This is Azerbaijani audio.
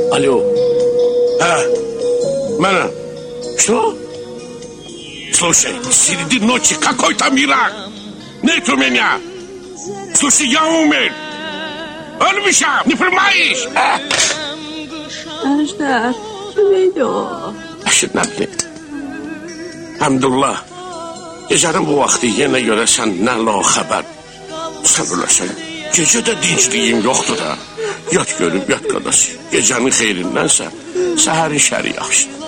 Alo. Mənəm. Что? Слушай, среди ночи какой-то мирак. Нет у меня. Слушай, я умер. Ölmüşəm, не понимаешь? Əjdər, kimiydi o? Əşit nə bilim. Həmdullah, gecənin bu vaxtı yenə görəsən nə la xəbər. Sən öləsən, gecə də dincliyim yoxdur da. Yat görüb, yat qadası. Gecənin xeyrindən səhərin şəri yaxşıdır.